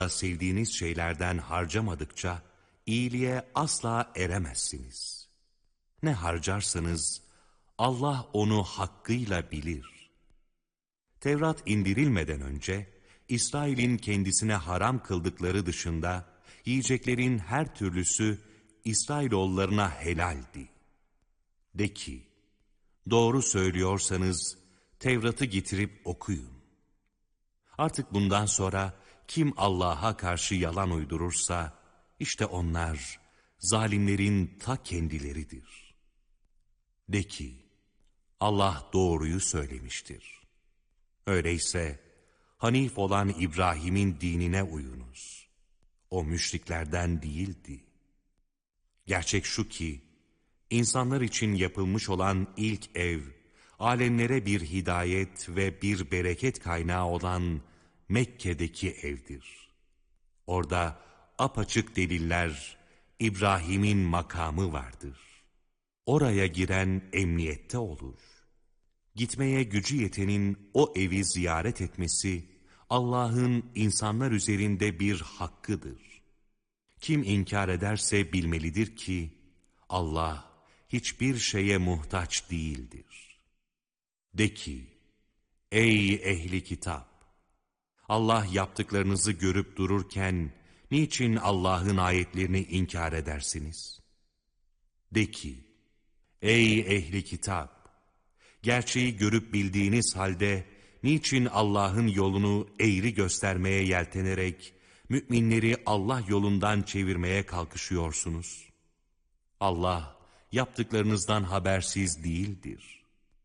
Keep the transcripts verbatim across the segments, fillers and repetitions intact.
sevdiğiniz şeylerden harcamadıkça iyiliğe asla eremezsiniz. Ne harcarsanız Allah onu hakkıyla bilir. Tevrat indirilmeden önce İsrail'in kendisine haram kıldıkları dışında yiyeceklerin her türlüsü İsrailoğullarına helaldi. De ki, doğru söylüyorsanız Tevrat'ı getirip okuyun. Artık bundan sonra kim Allah'a karşı yalan uydurursa, işte onlar zalimlerin ta kendileridir. De ki, Allah doğruyu söylemiştir. Öyleyse Hanif olan İbrahim'in dinine uyunuz. O müşriklerden değildi. Gerçek şu ki, insanlar için yapılmış olan ilk ev, alemlere bir hidayet ve bir bereket kaynağı olan Mekke'deki evdir. Orada apaçık deliller, İbrahim'in makamı vardır. Oraya giren emniyette olur. Gitmeye gücü yetenin o evi ziyaret etmesi, Allah'ın insanlar üzerinde bir hakkıdır. Kim inkar ederse bilmelidir ki, Allah hiçbir şeye muhtaç değildir. De ki, ey ehli kitap! Allah yaptıklarınızı görüp dururken, niçin Allah'ın ayetlerini inkar edersiniz? De ki, ey ehli kitap! Gerçeği görüp bildiğiniz halde, niçin Allah'ın yolunu eğri göstermeye yeltenerek, müminleri Allah yolundan çevirmeye kalkışıyorsunuz? Allah, yaptıklarınızdan habersiz değildir.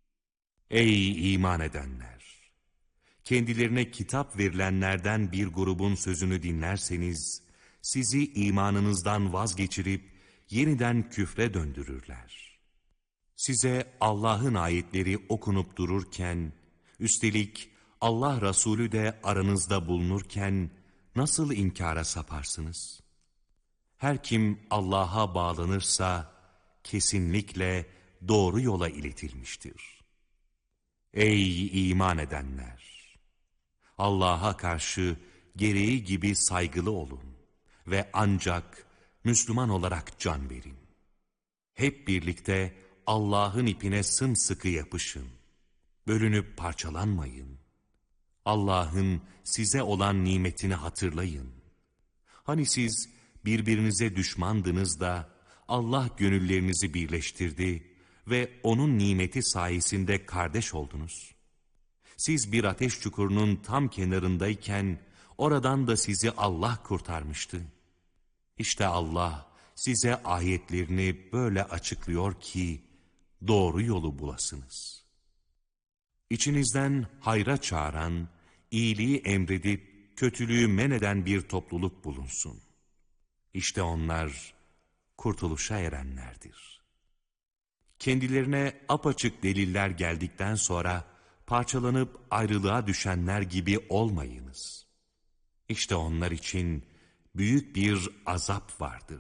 Ey iman edenler! Kendilerine kitap verilenlerden bir grubun sözünü dinlerseniz, sizi imanınızdan vazgeçirip yeniden küfre döndürürler. Size Allah'ın ayetleri okunup dururken, üstelik Allah Resulü de aranızda bulunurken, nasıl inkara saparsınız? Her kim Allah'a bağlanırsa, kesinlikle doğru yola iletilmiştir. Ey iman edenler! Allah'a karşı gereği gibi saygılı olun ve ancak Müslüman olarak can verin. Hep birlikte Allah'ın ipine sımsıkı yapışın. Bölünüp parçalanmayın. Allah'ın size olan nimetini hatırlayın. Hani siz birbirinize düşmandınız da Allah gönüllerinizi birleştirdi ve onun nimeti sayesinde kardeş oldunuz. Siz bir ateş çukurunun tam kenarındayken oradan da sizi Allah kurtarmıştı. İşte Allah size ayetlerini böyle açıklıyor ki doğru yolu bulasınız. İçinizden hayra çağıran, iyiliği emredip kötülüğü men eden bir topluluk bulunsun. İşte onlar kurtuluşa erenlerdir. Kendilerine apaçık deliller geldikten sonra parçalanıp ayrılığa düşenler gibi olmayınız. İşte onlar için büyük bir azap vardır.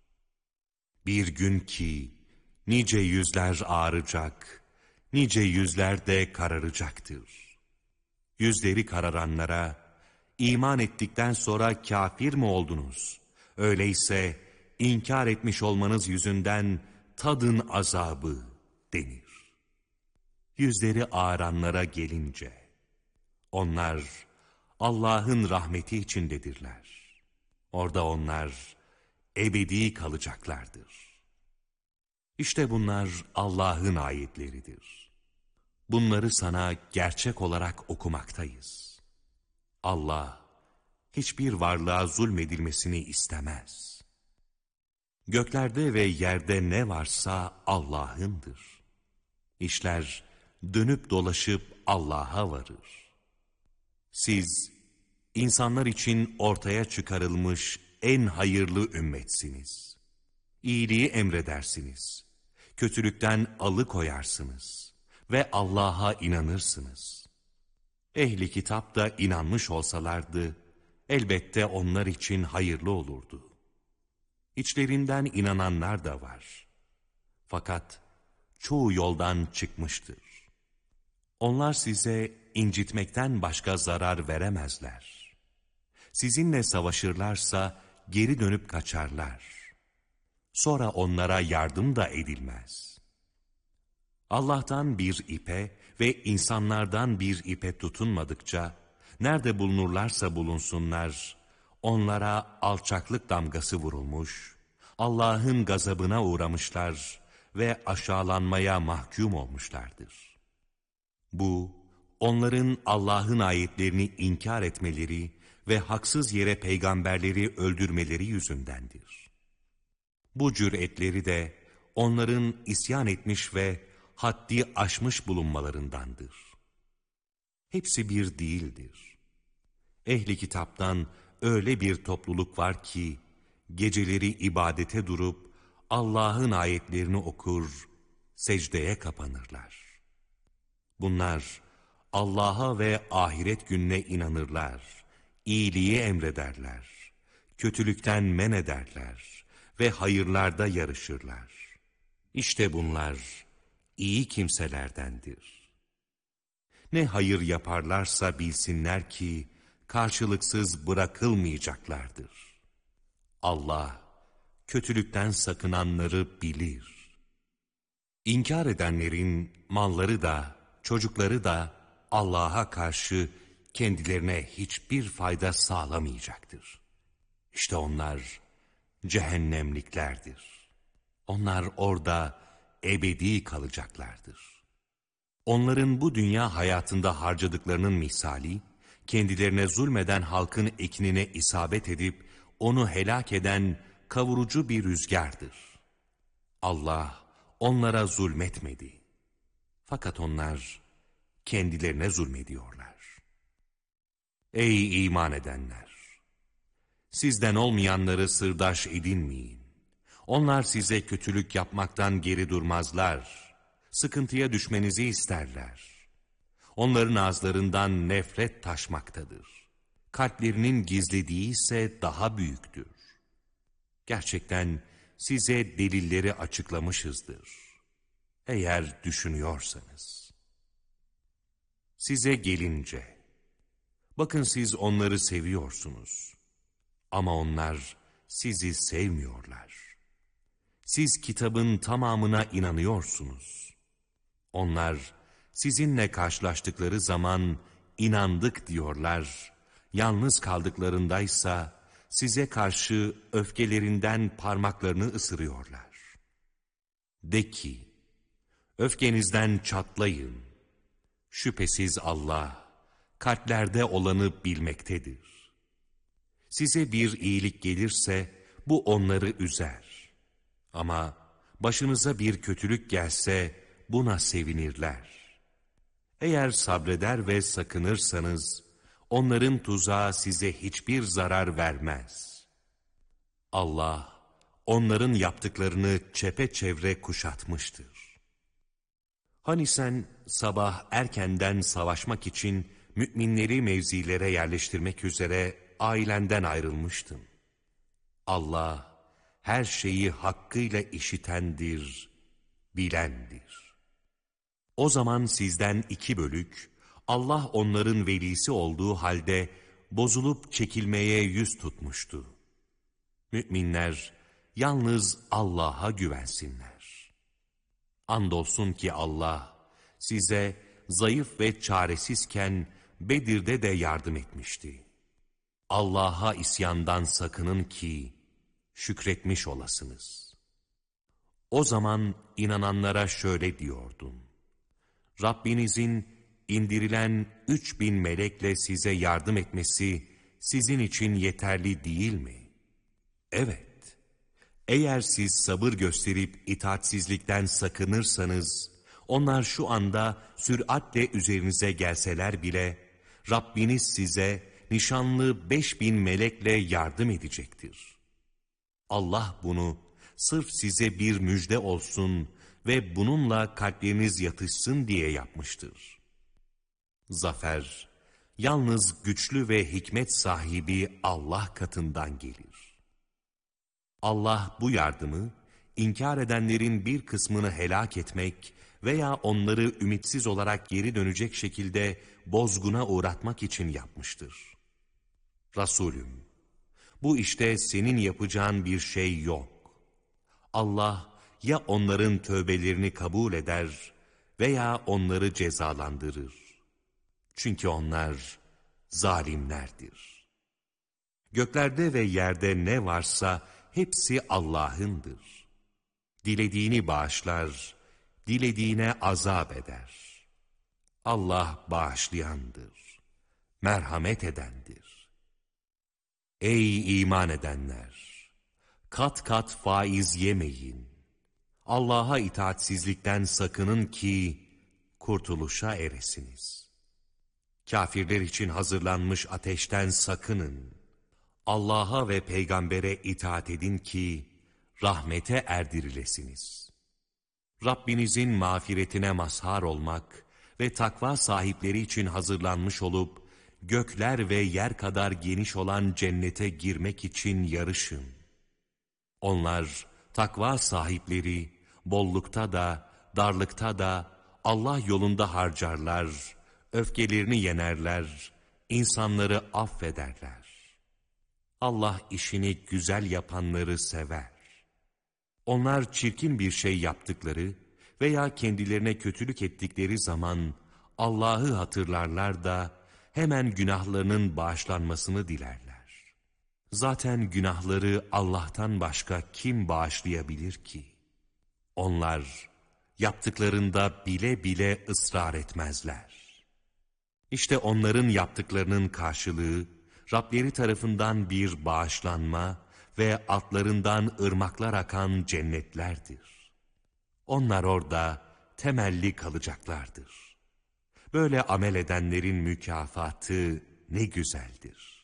Bir gün ki nice yüzler ağaracak, nice yüzler de kararacaktır. Yüzleri kararanlara, iman ettikten sonra kafir mi oldunuz? Öyleyse inkar etmiş olmanız yüzünden tadın azabı denir. Yüzleri ağaranlara gelince, onlar Allah'ın rahmeti içindedirler. Orada onlar ebedi kalacaklardır. İşte bunlar Allah'ın ayetleridir. Bunları sana gerçek olarak okumaktayız. Allah hiçbir varlığa zulmedilmesini istemez. Göklerde ve yerde ne varsa Allah'ındır. İşler dönüp dolaşıp Allah'a varır. Siz insanlar için ortaya çıkarılmış en hayırlı ümmetsiniz. İyiliği emredersiniz. Kötülükten alıkoyarsınız ve Allah'a inanırsınız. Ehli kitap da inanmış olsalardı, elbette onlar için hayırlı olurdu. İçlerinden inananlar da var. Fakat çoğu yoldan çıkmıştır. Onlar size incitmekten başka zarar veremezler. Sizinle savaşırlarsa geri dönüp kaçarlar. Sonra onlara yardım da edilmez. Allah'tan bir ipe ve insanlardan bir ipe tutunmadıkça, nerede bulunurlarsa bulunsunlar, onlara alçaklık damgası vurulmuş, Allah'ın gazabına uğramışlar ve aşağılanmaya mahkum olmuşlardır. Bu, onların Allah'ın ayetlerini inkar etmeleri ve haksız yere peygamberleri öldürmeleri yüzündendir. Bu cüretleri de onların isyan etmiş ve haddi aşmış bulunmalarındandır. Hepsi bir değildir. Ehli kitaptan öyle bir topluluk var ki, geceleri ibadete durup Allah'ın ayetlerini okur, secdeye kapanırlar. Bunlar Allah'a ve ahiret gününe inanırlar, iyiliği emrederler, kötülükten men ederler ve hayırlarda yarışırlar. İşte bunlar iyi kimselerdendir. Ne hayır yaparlarsa bilsinler ki karşılıksız bırakılmayacaklardır. Allah kötülükten sakınanları bilir. İnkar edenlerin malları da çocukları da Allah'a karşı kendilerine hiçbir fayda sağlamayacaktır. İşte onlar cehennemliklerdir. Onlar orada ebedi kalacaklardır. Onların bu dünya hayatında harcadıklarının misali, kendilerine zulmeden halkın ekinine isabet edip onu helak eden kavurucu bir rüzgardır. Allah onlara zulmetmedi. Fakat onlar kendilerine zulmediyorlar. Ey iman edenler! Sizden olmayanları sırdaş edinmeyin. Onlar size kötülük yapmaktan geri durmazlar. Sıkıntıya düşmenizi isterler. Onların ağızlarından nefret taşmaktadır. Kalplerinin gizlediği ise daha büyüktür. Gerçekten size delilleri açıklamışızdır. Eğer düşünüyorsanız. Size gelince, bakın siz onları seviyorsunuz. Ama onlar sizi sevmiyorlar. Siz kitabın tamamına inanıyorsunuz. Onlar sizinle karşılaştıkları zaman inandık diyorlar. Yalnız kaldıklarındaysa size karşı öfkelerinden parmaklarını ısırıyorlar. De ki, öfkenizden çatlayın. Şüphesiz Allah kalplerde olanı bilmektedir. Size bir iyilik gelirse bu onları üzer. Ama başınıza bir kötülük gelse buna sevinirler. Eğer sabreder ve sakınırsanız onların tuzağı size hiçbir zarar vermez. Allah onların yaptıklarını çepeçevre kuşatmıştır. Hani sen sabah erkenden savaşmak için müminleri mevzilere yerleştirmek üzere ailenden ayrılmıştın. Allah her şeyi hakkıyla işitendir, bilendir. O zaman sizden iki bölük, Allah onların velisi olduğu halde bozulup çekilmeye yüz tutmuştu. Müminler yalnız Allah'a güvensinler. Andolsun ki Allah size zayıf ve çaresizken Bedir'de de yardım etmişti. Allah'a isyandan sakının ki şükretmiş olasınız. O zaman inananlara şöyle diyordum. Rabbinizin indirilen üç bin melekle size yardım etmesi sizin için yeterli değil mi? Evet. Eğer siz sabır gösterip itaatsizlikten sakınırsanız, onlar şu anda süratle üzerinize gelseler bile, Rabbiniz size nişanlı beş bin melekle yardım edecektir. Allah bunu sırf size bir müjde olsun ve bununla kalpleriniz yatışsın diye yapmıştır. Zafer, yalnız güçlü ve hikmet sahibi Allah katından gelir. Allah bu yardımı, inkar edenlerin bir kısmını helak etmek veya onları ümitsiz olarak geri dönecek şekilde bozguna uğratmak için yapmıştır. Resulüm, bu işte senin yapacağın bir şey yok. Allah ya onların tövbelerini kabul eder veya onları cezalandırır. Çünkü onlar zalimlerdir. Göklerde ve yerde ne varsa hepsi Allah'ındır. Dilediğini bağışlar, dilediğine azap eder. Allah bağışlayandır, merhamet edendir. Ey iman edenler! Kat kat faiz yemeyin. Allah'a itaatsizlikten sakının ki kurtuluşa eresiniz. Kafirler için hazırlanmış ateşten sakının. Allah'a ve peygambere itaat edin ki rahmete erdirilesiniz. Rabbinizin mağfiretine mazhar olmak ve takva sahipleri için hazırlanmış olup gökler ve yer kadar geniş olan cennete girmek için yarışın. Onlar takva sahipleri bollukta da darlıkta da Allah yolunda harcarlar, öfkelerini yenerler, insanları affederler. Allah işini güzel yapanları sever. Onlar çirkin bir şey yaptıkları veya kendilerine kötülük ettikleri zaman Allah'ı hatırlarlar da hemen günahlarının bağışlanmasını dilerler. Zaten günahları Allah'tan başka kim bağışlayabilir ki? Onlar yaptıklarında bile bile ısrar etmezler. İşte onların yaptıklarının karşılığı, Rableri tarafından bir bağışlanma ve altlarından ırmaklar akan cennetlerdir. Onlar orada temelli kalacaklardır. Böyle amel edenlerin mükafatı ne güzeldir.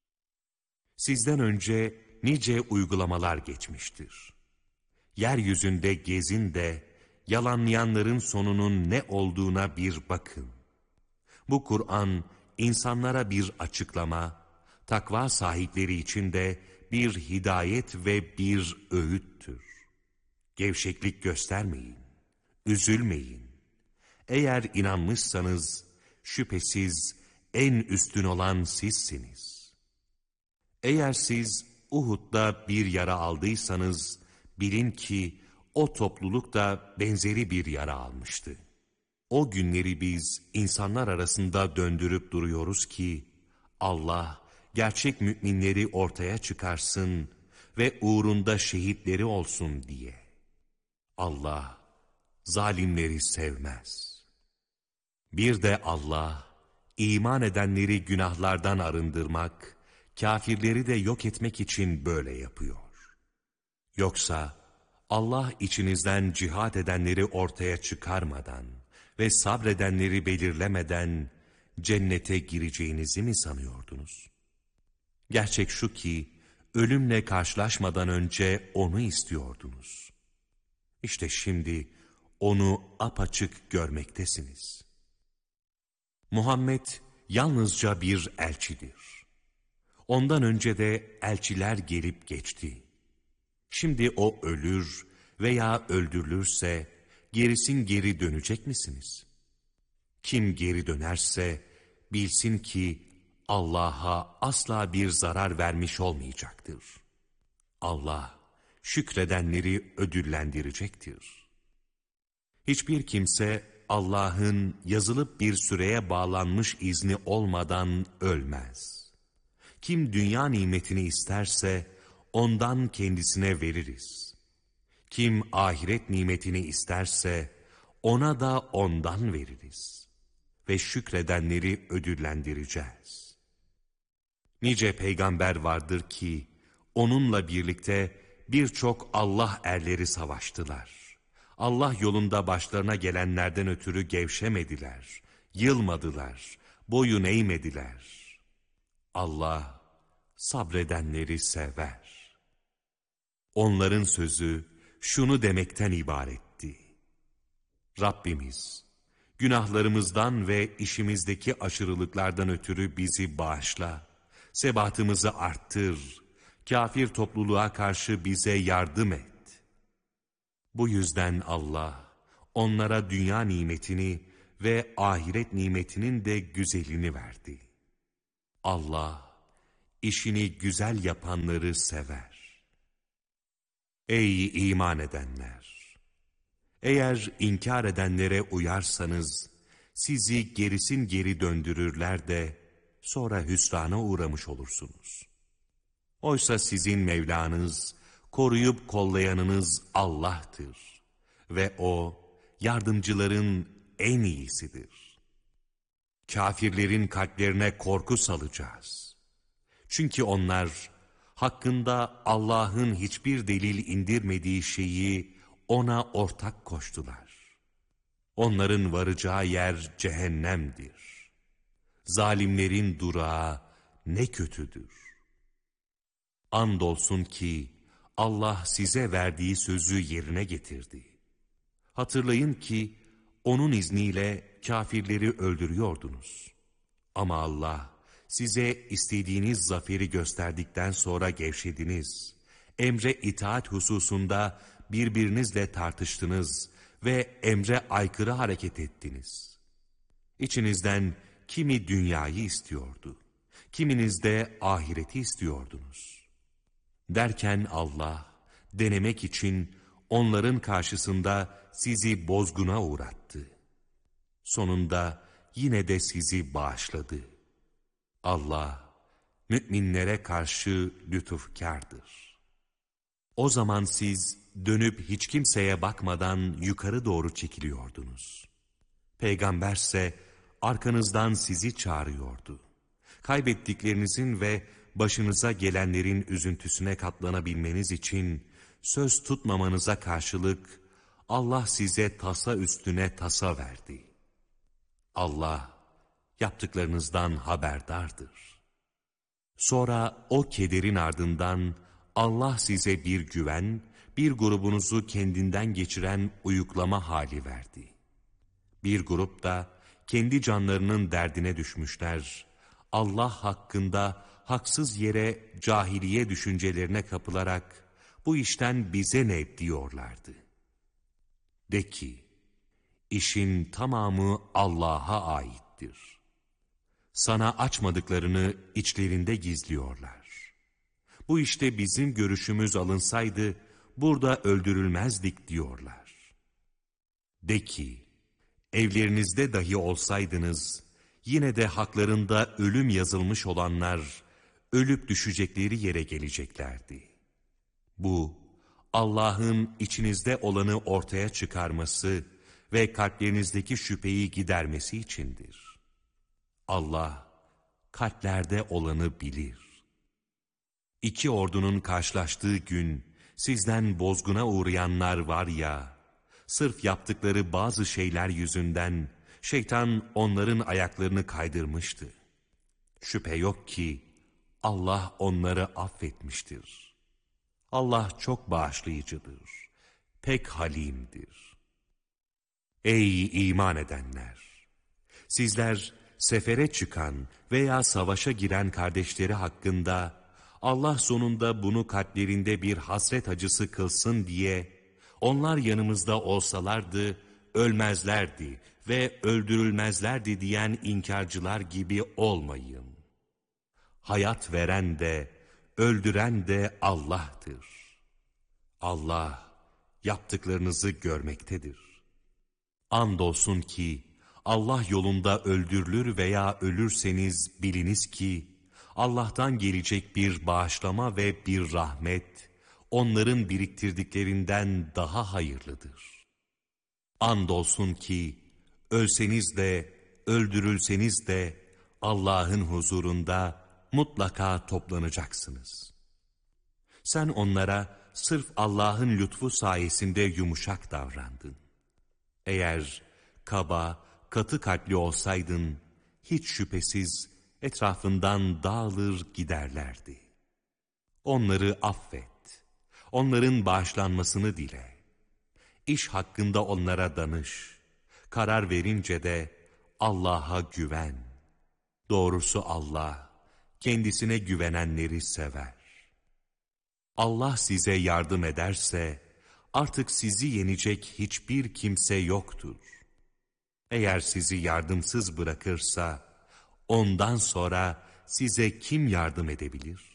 Sizden önce nice uygulamalar geçmiştir. Yeryüzünde gezin de yalanlayanların sonunun ne olduğuna bir bakın. Bu Kur'an insanlara bir açıklama, takva sahipleri için de bir hidayet ve bir öğüttür. Gevşeklik göstermeyin, üzülmeyin. Eğer inanmışsanız şüphesiz en üstün olan sizsiniz. Eğer siz Uhud'da bir yara aldıysanız bilin ki o topluluk da benzeri bir yara almıştı. O günleri biz insanlar arasında döndürüp duruyoruz ki Allah gerçek müminleri ortaya çıkarsın ve uğrunda şehitleri olsun diye. Allah zalimleri sevmez. Bir de Allah iman edenleri günahlardan arındırmak, kafirleri de yok etmek için böyle yapıyor. Yoksa Allah içinizden cihad edenleri ortaya çıkarmadan ve sabredenleri belirlemeden cennete gireceğinizi mi sanıyordunuz? Gerçek şu ki ölümle karşılaşmadan önce onu istiyordunuz. İşte şimdi onu apaçık görmektesiniz. Muhammed yalnızca bir elçidir. Ondan önce de elçiler gelip geçti. Şimdi o ölür veya öldürülürse gerisin geri dönecek misiniz? Kim geri dönerse bilsin ki Allah'a asla bir zarar vermiş olmayacaktır. Allah şükredenleri ödüllendirecektir. Hiçbir kimse Allah'ın yazılıp bir süreye bağlanmış izni olmadan ölmez. Kim dünya nimetini isterse ondan kendisine veririz. Kim ahiret nimetini isterse ona da ondan veririz. Ve şükredenleri ödüllendireceğiz. Nice peygamber vardır ki onunla birlikte birçok Allah erleri savaştılar. Allah yolunda başlarına gelenlerden ötürü gevşemediler, yılmadılar, boyun eğmediler. Allah sabredenleri sever. Onların sözü şunu demekten ibaretti: Rabbimiz, günahlarımızdan ve işimizdeki aşırılıklardan ötürü bizi bağışla, sebatımızı arttır, kafir topluluğa karşı bize yardım et. Bu yüzden Allah onlara dünya nimetini ve ahiret nimetinin de güzelini verdi. Allah işini güzel yapanları sever. Ey iman edenler! Eğer inkar edenlere uyarsanız, sizi gerisin geri döndürürler de, sonra hüsrana uğramış olursunuz. Oysa sizin Mevlanız, koruyup kollayanınız Allah'tır. Ve O, yardımcıların en iyisidir. Kâfirlerin kalplerine korku salacağız. Çünkü onlar, hakkında Allah'ın hiçbir delil indirmediği şeyi ona ortak koştular. Onların varacağı yer cehennemdir. Zalimlerin durağı ne kötüdür. Andolsun ki Allah size verdiği sözü yerine getirdi. Hatırlayın ki onun izniyle kâfirleri öldürüyordunuz. Ama Allah size istediğiniz zaferi gösterdikten sonra gevşediniz. Emre itaat hususunda birbirinizle tartıştınız ve emre aykırı hareket ettiniz. İçinizden kimi dünyayı istiyordu, kiminiz de ahireti istiyordunuz. Derken Allah denemek için onların karşısında sizi bozguna uğrattı. Sonunda yine de sizi bağışladı. Allah müminlere karşı lütufkârdır. O zaman siz dönüp hiç kimseye bakmadan yukarı doğru çekiliyordunuz. Peygamberse arkanızdan sizi çağırıyordu. Kaybettiklerinizin ve başınıza gelenlerin üzüntüsüne katlanabilmeniz için söz tutmamanıza karşılık Allah size tasa üstüne tasa verdi. Allah yaptıklarınızdan haberdardır. Sonra o kederin ardından Allah size bir güven, bir grubunuzu kendinden geçiren uyuklama hali verdi. Bir grup da kendi canlarının derdine düşmüşler, Allah hakkında haksız yere cahiliye düşüncelerine kapılarak bu işten bize ne diyorlardı. De ki, işin tamamı Allah'a aittir. Sana açmadıklarını içlerinde gizliyorlar. Bu işte bizim görüşümüz alınsaydı, burada öldürülmezdik diyorlar. De ki, evlerinizde dahi olsaydınız, yine de haklarında ölüm yazılmış olanlar, ölüp düşecekleri yere geleceklerdi. Bu, Allah'ın içinizde olanı ortaya çıkarması ve kalplerinizdeki şüpheyi gidermesi içindir. Allah, kalplerde olanı bilir. İki ordunun karşılaştığı gün, sizden bozguna uğrayanlar var ya, sırf yaptıkları bazı şeyler yüzünden, şeytan onların ayaklarını kaydırmıştı. Şüphe yok ki, Allah onları affetmiştir. Allah çok bağışlayıcıdır, pek halimdir. Ey iman edenler! Sizler sefere çıkan veya savaşa giren kardeşleri hakkında, Allah sonunda bunu kalplerinde bir hasret acısı kılsın diye, onlar yanımızda olsalardı, ölmezlerdi ve öldürülmezlerdi diyen inkarcılar gibi olmayın. Hayat veren de, öldüren de Allah'tır. Allah yaptıklarınızı görmektedir. Andolsun ki Allah yolunda öldürülür veya ölürseniz biliniz ki Allah'tan gelecek bir bağışlama ve bir rahmet onların biriktirdiklerinden daha hayırlıdır. Andolsun ki ölseniz de öldürülseniz de Allah'ın huzurunda mutlaka toplanacaksınız. Sen onlara sırf Allah'ın lütfu sayesinde yumuşak davrandın. Eğer kaba, katı kalpli olsaydın, hiç şüphesiz etrafından dağılır giderlerdi. Onları affet, onların bağışlanmasını dile. İş hakkında onlara danış, karar verince de Allah'a güven. Doğrusu Allah, kendisine güvenenleri sever. Allah size yardım ederse, artık sizi yenecek hiçbir kimse yoktur. Eğer sizi yardımsız bırakırsa, ondan sonra size kim yardım edebilir?